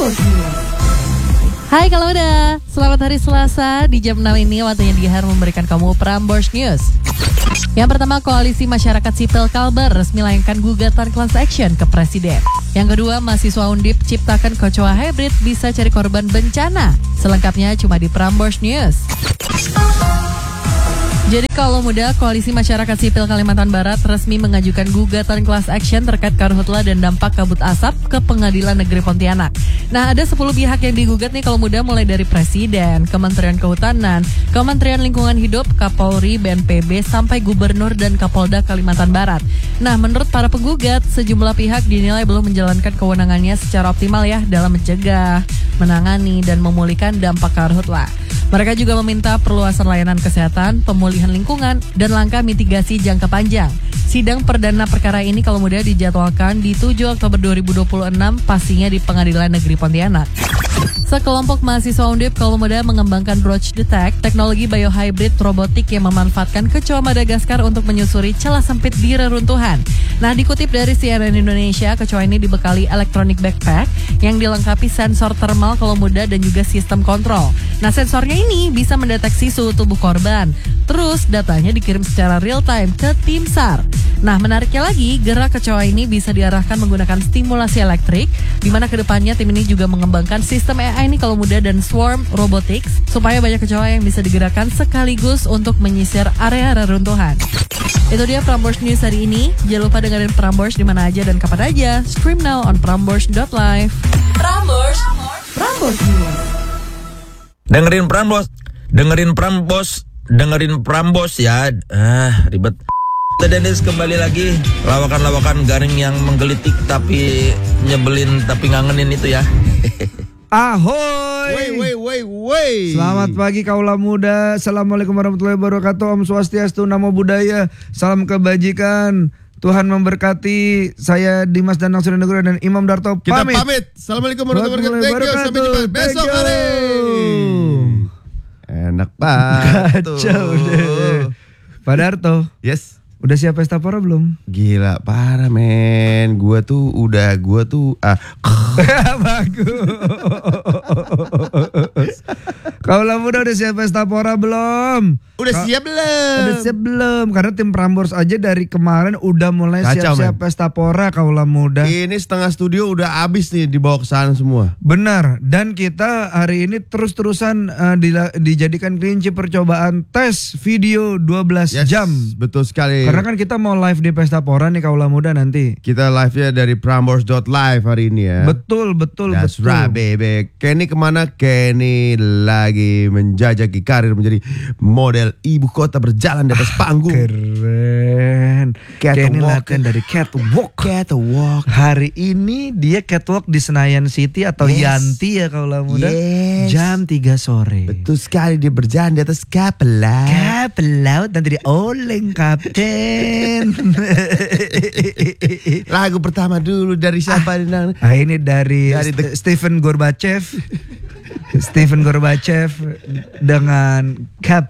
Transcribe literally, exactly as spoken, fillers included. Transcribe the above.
Prambors News. Hai kalau udah, selamat hari Selasa. Di jam enam ini waktunya Dihar memberikan kamu Prambors News. Yang pertama, Koalisi Masyarakat Sipil Kalbar resmi layangkan gugatan class action ke Presiden. Yang kedua, mahasiswa Undip ciptakan kecoa hybrid bisa cari korban bencana. Selengkapnya cuma di Prambors News. Jadi kalau muda, Koalisi Masyarakat Sipil Kalimantan Barat resmi mengajukan gugatan class action terkait karhutla dan dampak kabut asap ke Pengadilan Negeri Pontianak. Nah, ada sepuluh pihak yang digugat nih kalau muda, mulai dari Presiden, Kementerian Kehutanan, Kementerian Lingkungan Hidup, Kapolri, B N P B, sampai Gubernur dan Kapolda Kalimantan Barat. Nah, menurut para penggugat, sejumlah pihak dinilai belum menjalankan kewenangannya secara optimal ya dalam mencegah, menangani, dan memulihkan dampak karhutla. Mereka juga meminta perluasan layanan kesehatan, pemulihan lingkungan, dan langkah mitigasi jangka panjang. Sidang perdana perkara ini kalau mudah dijadwalkan di tujuh Oktober dua ribu dua puluh enam, pastinya di Pengadilan Negeri Pontianak. Sekelompok mahasiswa Undip kalau muda mengembangkan Roach Detect, teknologi biohybrid robotik yang memanfaatkan kecoa Madagaskar untuk menyusuri celah sempit di reruntuhan. Nah, dikutip dari C N N Indonesia, kecoa ini dibekali electronic backpack yang dilengkapi sensor thermal kalau muda dan juga sistem kontrol. Nah, sensornya ini bisa mendeteksi suhu tubuh korban. Terus datanya dikirim secara real time ke tim S A R. Nah, menariknya lagi, gerak kecoa ini bisa diarahkan menggunakan stimulasi elektrik, di mana kedepannya tim ini juga mengembangkan sistem A I ini kalau muda dan swarm robotics, supaya banyak kecoa yang bisa digerakkan sekaligus untuk menyisir area reruntuhan. Itu dia Prambors News hari ini. Jangan lupa dengerin Prambors di mana aja dan kapan aja. Stream now on prambors dot live. Prambors, Prambors News. Dengerin Prambors, dengerin Prambors, dengerin Prambors ya. Ah, ribet. Dennis kembali lagi, lawakan-lawakan garing yang menggelitik tapi nyebelin tapi ngangenin itu ya. Ahoy. Wey, wey, wey, wey. Selamat pagi kaula muda. Assalamualaikum warahmatullahi wabarakatuh. Om Swastiastu, Namo Buddhaya. Salam kebajikan. Tuhan memberkati. Saya Dimas Danang Surinegara dan Imam Darto Kita pamit. pamit. Assalamualaikum warahmatullahi wabarakatuh. Thank you. Sampai jumpa besok Thank you. hari. Enak banget. Kacau deh. Pak Darto, Yes. udah siap pesta pora belum? Gila parah men. Gua tuh udah gua tuh ah Bagus. Kaula muda udah siap pesta pora belum? Udah Ka- siap belum? Udah siap belum? Karena tim Prambors aja dari kemarin udah mulai Kacau, siap-siap men. pesta pora kaula muda. Ini setengah studio udah habis nih dibawa ke sana semua. Benar. Dan kita hari ini terus-terusan uh, dila- dijadikan kelinci percobaan tes video dua belas Yes, jam. betul sekali. Karena kan kita mau live di pesta pora nih kaula muda nanti. Kita live-nya dari prambors dot live hari ini ya. Betul, betul, That's betul. right, baby. Kenny kemana? Kenny lagi menjajaki karir menjadi model ibu kota berjalan di atas panggung. Keren. Kenny Catwalk. latihan dari catwalk. Catwalk. Hari ini dia catwalk di Senayan City atau Yes. Yanti ya kaula muda. Yes. Jam tiga sore. Betul sekali, dia berjalan di atas kapal laut. Kapal laut nanti dia oleng kapten. Lagu pertama dulu dari siapa? Ah. Ah, ini dari, Dari St- the- Stephen Gorbachev. Stephen Gorbachev dengan Cap